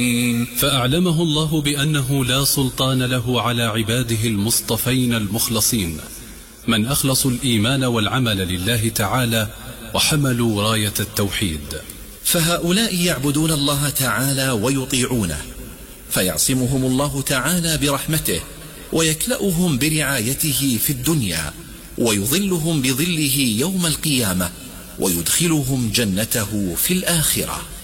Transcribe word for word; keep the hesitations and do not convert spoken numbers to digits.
فأعلمه الله بأنه لا سلطان له على عباده المصطفين المخلصين من أخلصوا الإيمان والعمل لله تعالى وحملوا راية التوحيد. فهؤلاء يعبدون الله تعالى ويطيعونه، فيعصمهم الله تعالى برحمته، ويكلأهم برعايته في الدنيا، ويظلهم بظله يوم القيامة، ويدخلهم جنته في الآخرة.